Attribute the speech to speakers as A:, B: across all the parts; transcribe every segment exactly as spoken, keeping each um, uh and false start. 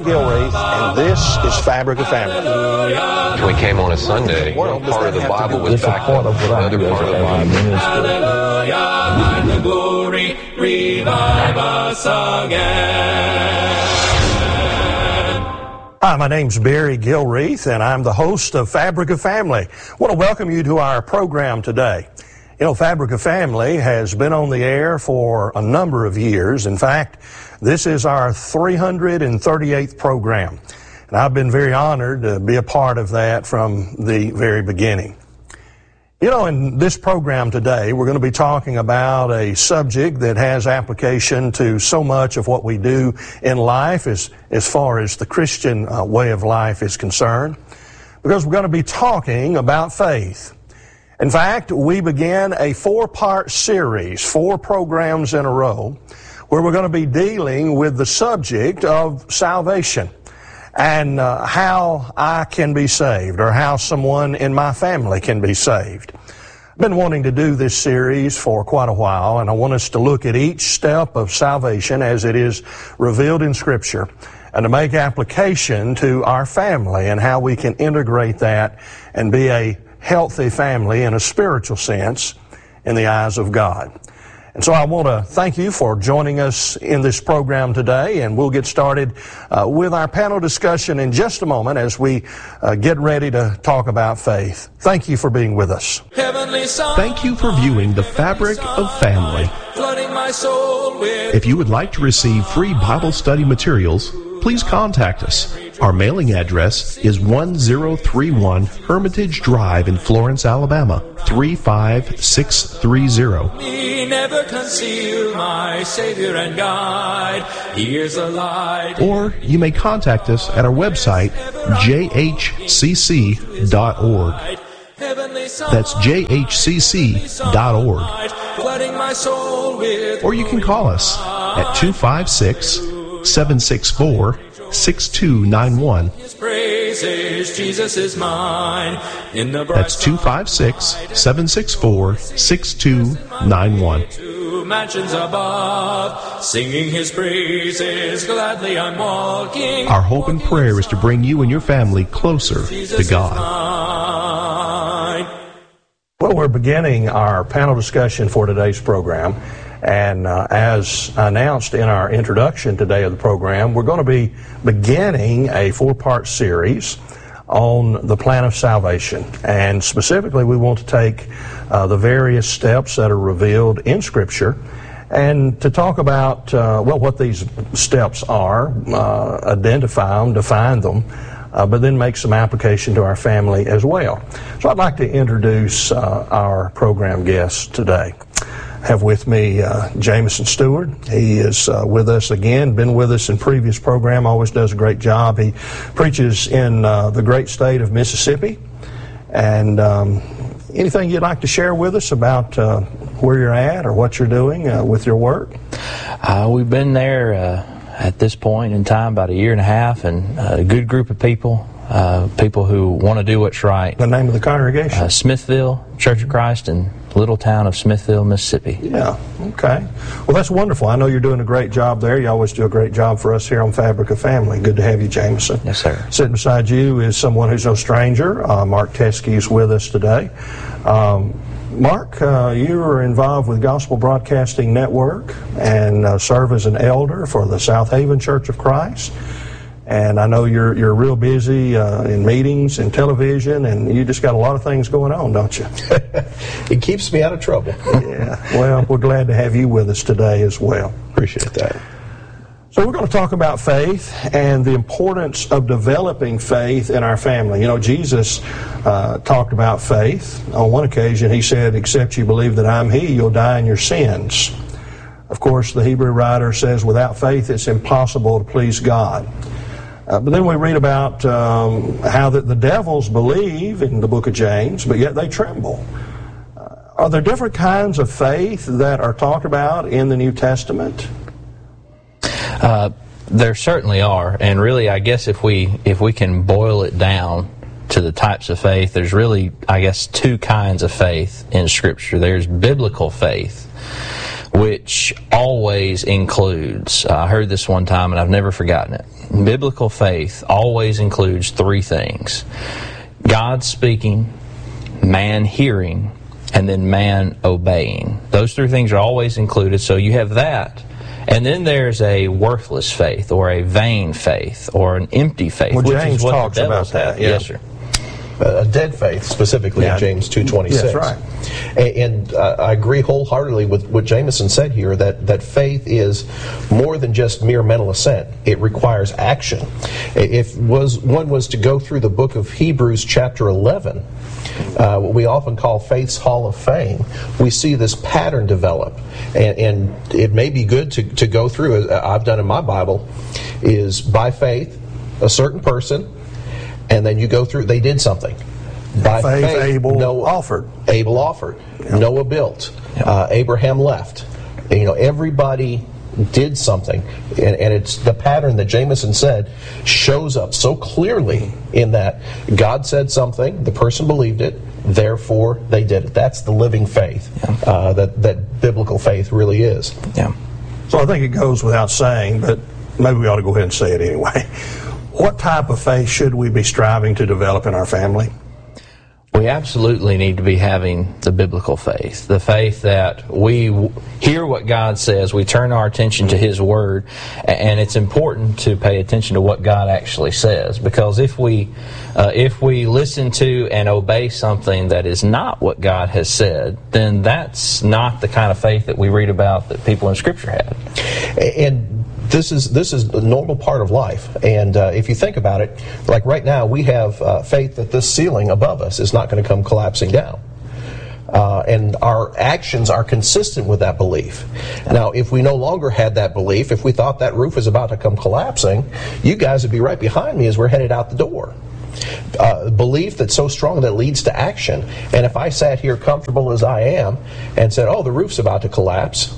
A: Gilreath, and this is Fabric of Family.
B: We came on a Sunday.
A: Well,
B: One part of the Bible was back
C: part of what I
B: another
C: do
B: part of the
C: as a
B: Bible.
C: minister.
D: Hallelujah, thine the glory, revive us again.
A: Hi, my name's Barry Gilreath, and I'm the host of Fabric of Family. I want to welcome you to our program today. You know, Fabric of Family has been on the air for a number of years. In fact, this is our three hundred thirty-eighth program, and I've been very honored to be a part of that from the very beginning. You know, in this program today, we're going to be talking about a subject that has application to so much of what we do in life as, as far as the Christian uh, way of life is concerned, because we're going to be talking about faith. In fact, we began a four-part series, four programs in a row, where we're going to be dealing with the subject of salvation and uh, how I can be saved, or how someone in my family can be saved. I've been wanting to do this series for quite a while, and I want us to look at each step of salvation as it is revealed in Scripture, and to make application to our family and how we can integrate that and be a healthy family in a spiritual sense in the eyes of God. And so I want to thank you for joining us in this program today, and we'll get started uh, with our panel discussion in just a moment as we uh, get ready to talk about faith. Thank you for being with us.
E: Thank you for viewing the Fabric of Family. If you would like to receive free Bible study materials, please contact us. Our mailing address is one zero three one Hermitage Drive in Florence, Alabama, three five six three zero.
D: Never conceal my Savior and guide. Here's a light.
E: Or you may contact us at our website, j h c c dot org. That's j h c c dot org. Or you can call us at two five six, seven six four, six two nine one.
D: Jesus is mine. In the
E: That's two five six, seven six four, six two nine one.
D: Two mansions above, singing his praises, gladly I'm walking.
E: Our hope and prayer is to bring you and your family closer to God.
A: Well, we're beginning our panel discussion for today's program. And uh, as announced in our introduction today of the program, we're going to be beginning a four-part series on the plan of salvation. And specifically, we want to take uh, the various steps that are revealed in Scripture and to talk about, uh, well, what these steps are, uh, identify them, define them, uh, but then make some application to our family as well. So I'd like to introduce uh, our program guests today. I have with me uh, Jameson Stewart. He is uh, with us again, been with us in previous program, always does a great job. He preaches in uh, the great state of Mississippi. And um, anything you'd like to share with us about uh, where you're at or what you're doing uh, with your work?
C: Uh, we've been there uh, at this point in time about a year and a half, and uh, a good group of people, uh, people who want to do what's right.
A: The name of the congregation?
C: Uh, Smithville Church of Christ in little town of Smithville, Mississippi.
A: Yeah, okay. Well, that's wonderful. I know you're doing a great job there. You always do a great job for us here on Fabric of Family. Good to have you, Jameson.
C: Yes, sir.
A: Sitting beside you is someone who's no stranger. Uh, Mark Teskey is with us today. Um, Mark, uh, you are involved with Gospel Broadcasting Network and uh, serve as an elder for the South Haven Church of Christ. And I know you're you're real busy uh, in meetings and television, and you just got a lot of things going on, don't you?
F: It keeps me out of trouble.
A: Yeah. Well, we're glad to have you with us today as well.
F: Appreciate that.
A: So we're going to talk about faith and the importance of developing faith in our family. You know, Jesus uh, talked about faith. On one occasion, he said, "Except you believe that I'm He, you'll die in your sins." Of course, the Hebrew writer says, without faith, it's impossible to please God. Uh, but then we read about um, how that the devils believe in the book of James, but yet they tremble. Uh, are there different kinds of faith that are talked about in the New Testament?
C: Uh, there certainly are, and really, I guess if we if we can boil it down to the types of faith, there's really, I guess, two kinds of faith in Scripture. There's biblical faith, which always includes, uh, I heard this one time and I've never forgotten it, biblical faith always includes three things: God speaking, man hearing, and then man obeying. Those three things are always included, so you have that. And then there's a worthless faith, or a vain faith, or an empty faith.
A: Well,
C: which
A: James
C: is what
A: talks
C: the
A: about that. Yeah.
C: Yes, sir.
F: A dead faith, specifically
A: yeah.
F: in James two twenty-six.
A: Yes, right.
F: And, and uh, I agree wholeheartedly with what Jameson said here, that, that faith is more than just mere mental assent. It requires action. If was one was to go through the book of Hebrews chapter eleven, uh, what we often call Faith's Hall of Fame, we see this pattern develop. And, and it may be good to, to go through, as I've done in my Bible, is by faith, a certain person, and then you go through, they did something. By
A: faith,
F: faith
A: Abel
F: Noah
A: offered.
F: Abel offered.
A: Yeah.
F: Noah built.
C: Yeah.
F: Uh, Abraham left. You know, everybody did something. And, and it's the pattern that Jameson said shows up so clearly in that God said something, the person believed it, therefore they did it. That's the living faith
C: Yeah.
F: uh, that, that biblical faith really is.
C: Yeah.
A: So I think it goes without saying, but maybe we ought to go ahead and say it anyway. What type of faith should we be striving to develop in our family?
C: We absolutely need to be having the biblical faith, the faith that we w- hear what God says, we turn our attention to His Word, and it's important to pay attention to what God actually says, because if we uh, if we listen to and obey something that is not what God has said, then that's not the kind of faith that we read about that people in Scripture had.
F: And This is this is a normal part of life, and uh, if you think about it, like right now, we have uh, faith that this ceiling above us is not going to come collapsing down, uh, and our actions are consistent with that belief. Now, if we no longer had that belief, if we thought that roof is about to come collapsing, you guys would be right behind me as we're headed out the door. Uh, belief that's so strong that it leads to action. And if I sat here comfortable as I am and said, "Oh, the roof's about to collapse,"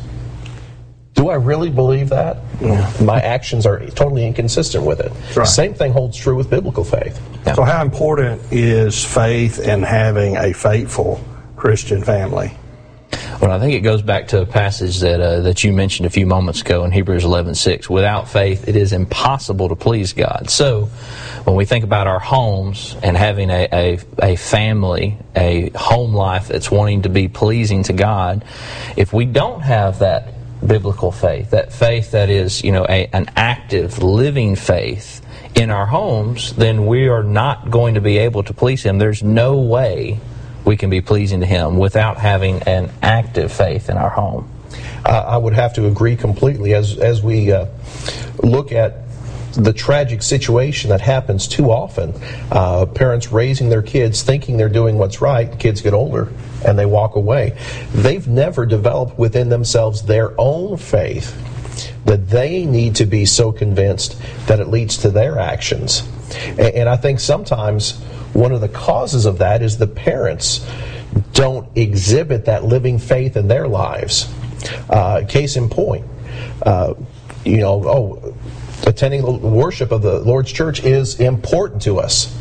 F: do I really believe that?
A: Yeah.
F: My actions are totally inconsistent with it.
A: Right.
F: Same thing holds true with biblical faith.
A: So how important is faith in having a faithful Christian family?
C: Well, I think it goes back to a passage that uh, that you mentioned a few moments ago in Hebrews eleven six. Without faith, it is impossible to please God. So, when we think about our homes and having a, a, a family, a home life that's wanting to be pleasing to God, if we don't have that biblical faith, that faith that is, you know, a, an active, living faith in our homes, then we are not going to be able to please Him. There's no way we can be pleasing to Him without having an active faith in our home.
F: Uh, I would have to agree completely. As as we uh, look at the tragic situation that happens too often, uh, parents raising their kids thinking they're doing what's right, kids get older and they walk away. They've never developed within themselves their own faith that they need to be so convinced that it leads to their actions. And, and I think sometimes one of the causes of that is the parents don't exhibit that living faith in their lives. Uh, case in point, uh, you know, oh, attending the worship of the Lord's church is important to us.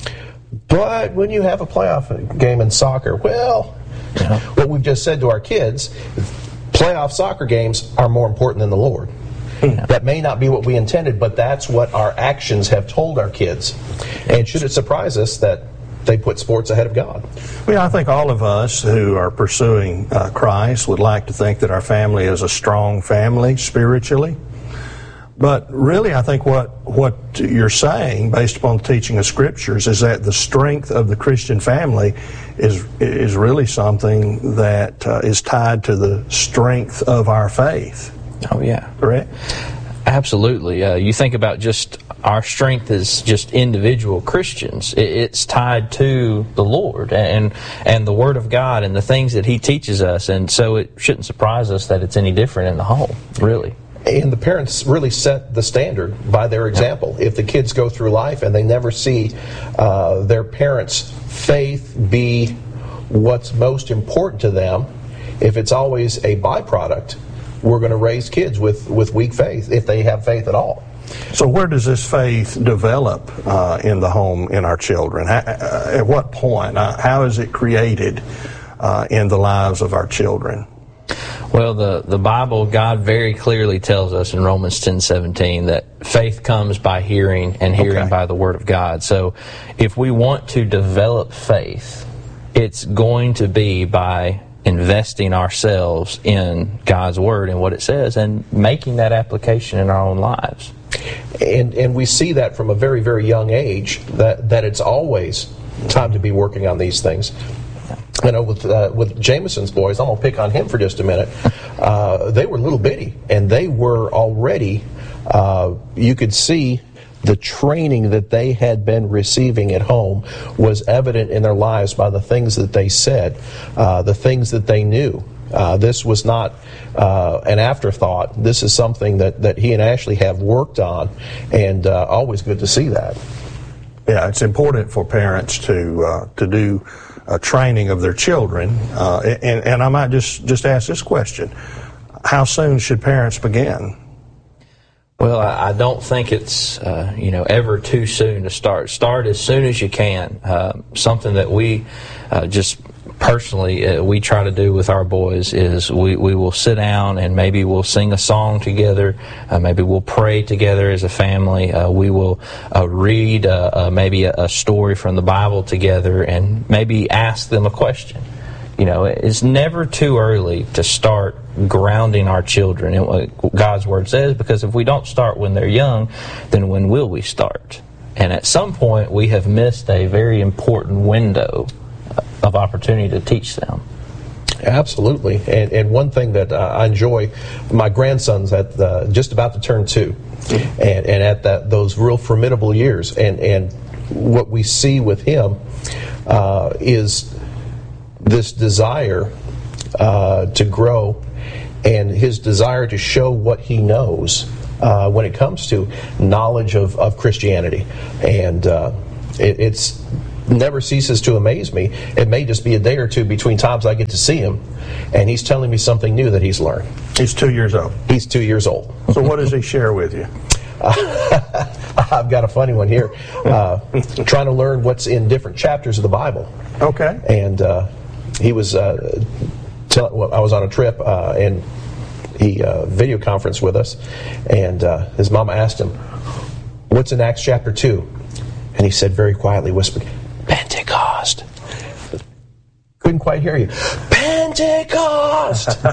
F: But when you have a playoff game in soccer, well, yeah. what we've just said to our kids, playoff soccer games are more important than the Lord. Yeah. That may not be what we intended, but that's what our actions have told our kids. And should it surprise us that they put sports ahead of God?
A: Well, I think all of us who are pursuing uh, Christ would like to think that our family is a strong family spiritually. But really, I think what, what you're saying, based upon the teaching of Scriptures, is that the strength of the Christian family is is really something that uh, is tied to the strength of our faith.
C: Oh, yeah.
A: Correct?
C: Absolutely. Uh, you think about just our strength as just individual Christians. It, it's tied to the Lord and and the Word of God and the things that He teaches us. And so it shouldn't surprise us that it's any different in the home, really.
F: And the parents really set the standard by their example. If the kids go through life and they never see uh, their parents' faith be what's most important to them, if it's always a byproduct, we're going to raise kids with, with weak faith, if they have faith at all.
A: So where does this faith develop uh, in the home in our children? How, uh, at what point? Uh, how is it created uh, in the lives of our children?
C: Well, the, the Bible, God very clearly tells us in Romans ten seventeen that faith comes by hearing, and hearing
A: Okay.
C: by the Word of God. So if we want to develop faith, it's going to be by investing ourselves in God's Word and what it says, and making that application in our own lives.
F: And and we see that from a very, very young age, that, that it's always time to be working on these things. I know with uh, with Jameson's boys, I'm going to pick on him for just a minute. Uh, they were little bitty, and they were already, uh, you could see the training that they had been receiving at home was evident in their lives by the things that they said, uh, the things that they knew. Uh, this was not uh, an afterthought. This is something that, that he and Ashley have worked on, and uh, always good to see that.
A: Yeah, it's important for parents to uh, to do a training of their children. Uh, and, and I might just, just ask this question. How soon should parents begin?
C: Well, I I don't think it's uh, you know ever too soon to start. Start as soon as you can. Uh, something that we uh, just personally uh, we try to do with our boys is we, we will sit down and maybe we'll sing a song together. Uh, maybe we'll pray together as a family. Uh, we will uh, read uh, uh, maybe a, a story from the Bible together, and maybe ask them a question. You know, it's never too early to start grounding our children in what God's Word says, because if we don't start when they're young, then when will we start? And at some point, we have missed a very important window of opportunity to teach them.
F: Absolutely. And, and one thing that uh, I enjoy, my grandson's at the, just about to turn two, and, and at that those real formidable years. And, and what we see with him uh, is this desire uh, to grow, and his desire to show what he knows uh, when it comes to knowledge of, of Christianity. And uh, it, it's never ceases to amaze me. It may just be a day or two between times I get to see him, and he's telling me something new that he's learned.
A: He's two years old.
F: He's two years old.
A: So what does he share with you?
F: I've got a funny one here. Uh, trying to learn what's in different chapters of the Bible.
A: Okay.
F: And uh, he was, uh, tell, well, I was on a trip, uh, and he uh, video conferenced with us, and uh, his mama asked him, "What's in Acts chapter two?" And he said very quietly, whispered, "Pentecost." Couldn't quite hear you. Pentecost!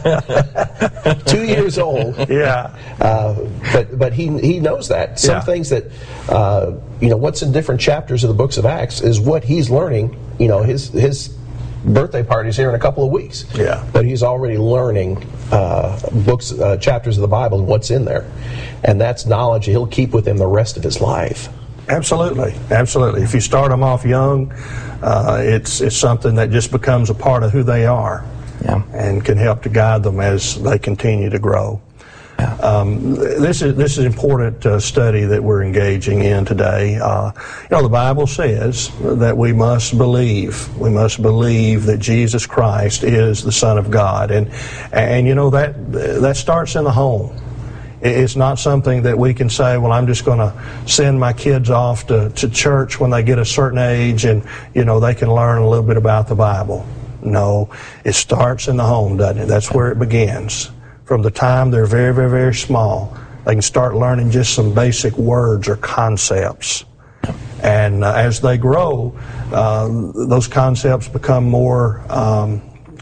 F: Two years old.
A: Yeah.
F: Uh, but but he he knows that. Some
A: Yeah.
F: things that, uh, you know, what's in different chapters of the books of Acts is what he's learning. You know, his his birthday party's here in a couple of weeks.
A: Yeah.
F: But he's already learning uh, books, uh, chapters of the Bible and what's in there. And that's knowledge he'll keep with him the rest of his life.
A: Absolutely, absolutely. If you start them off young, uh, it's it's something that just becomes a part of who they are,
C: Yeah.
A: and can help to guide them as they continue to grow.
C: Yeah.
A: Um, this is this is important uh, study that we're engaging in today. Uh, you know, the Bible says that we must believe. We must believe that Jesus Christ is the Son of God, and and you know that that starts in the home. It's not something that we can say, well, I'm just going to send my kids off to, to church when they get a certain age and, you know, they can learn a little bit about the Bible. No, it starts in the home, doesn't it? That's where it begins. From the time they're very, very, very small, they can start learning just some basic words or concepts. And uh, as they grow, uh, those concepts become more, um,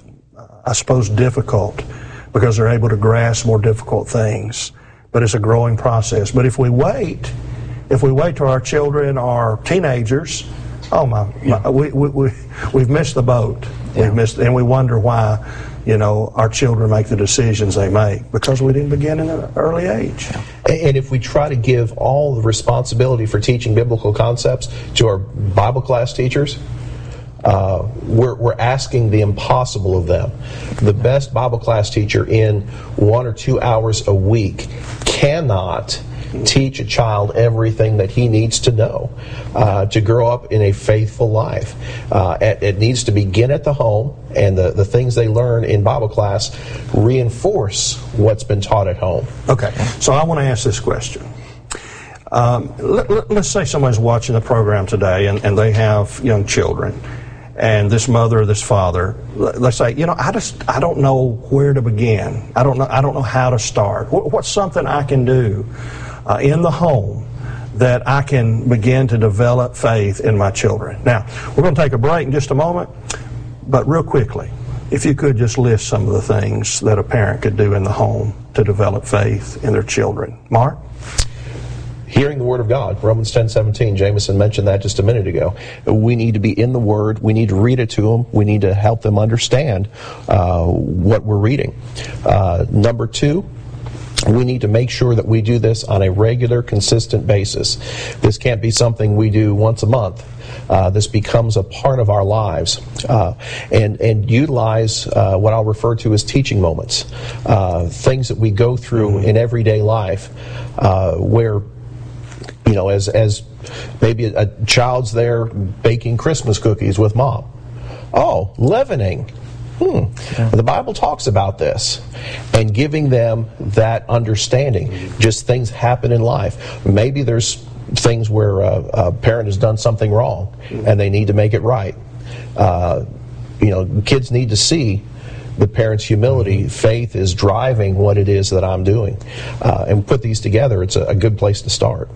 A: I suppose, difficult, because they're able to grasp more difficult things. But it's a growing process. But if we wait, if we wait till our children are teenagers, oh my, my we, we, we, we've missed the boat.
C: Yeah.
A: We've missed, and we wonder why, you know, our children make the decisions they make, because we didn't begin in an early age.
F: And if we try to give all the responsibility for teaching biblical concepts to our Bible class teachers, Uh, we're, we're asking the impossible of them. The best Bible class teacher in one or two hours a week cannot teach a child everything that he needs to know uh, to grow up in a faithful life. Uh, it, it needs to begin at the home, and the, the things they learn in Bible class reinforce what's been taught at home.
A: Okay, so I want to ask this question. Um, let, let, let's say someone's watching the program today, and, and they have young children. and this mother or this father, let's say, you know, I just, I don't know where to begin. I don't know, I don't know how to start. What's something I can do uh, in the home that I can begin to develop faith in my children? Now, we're going to take a break in just a moment, but real quickly, if you could just list some of the things that a parent could do in the home to develop faith in their children. Mark?
F: Hearing the Word of God, Romans ten seventeen, Jameson mentioned that just a minute ago. We need to be in the Word, we need to read it to them, we need to help them understand uh, what we're reading. Uh, number two, we need to make sure that we do this on a regular, consistent basis. This can't be something we do once a month. Uh, this becomes a part of our lives, uh, and and utilize uh, what I'll refer to as teaching moments, uh, things that we go through in everyday life, uh, where, you know, as as maybe a, a child's there baking Christmas cookies with mom. Oh, leavening. Hmm. Yeah. The Bible talks about this, and giving them that understanding. Just things happen in life. Maybe there's things where a, a parent has done something wrong and they need to make it right. Uh, you know, kids need to see the parent's humility. Faith is driving what it is that I'm doing. Uh, and put these together, it's a, a good place to start.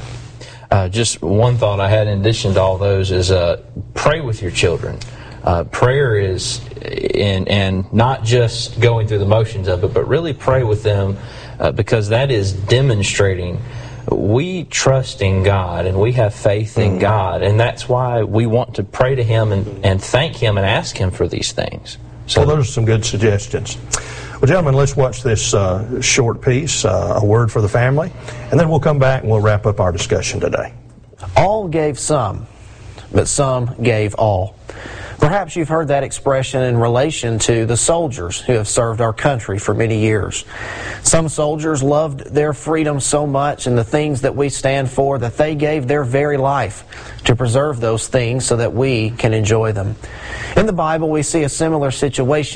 C: Uh, just one thought I had in addition to all those is uh, pray with your children. Uh, prayer is, in, and not just going through the motions of it, but really pray with them, uh, because that is demonstrating we trust in God and we have faith in God, and that's why we want to pray to Him and, and thank Him and ask Him for these things. So,
A: well, those are some good suggestions. Well, gentlemen, let's watch this uh, short piece, uh, A Word for the Family, and then we'll come back and we'll wrap up our discussion today.
G: All gave some, but some gave all. Perhaps you've heard that expression in relation to the soldiers who have served our country for many years. Some soldiers loved their freedom so much and the things that we stand for that they gave their very life to preserve those things so that we can enjoy them. In the Bible, we see a similar situation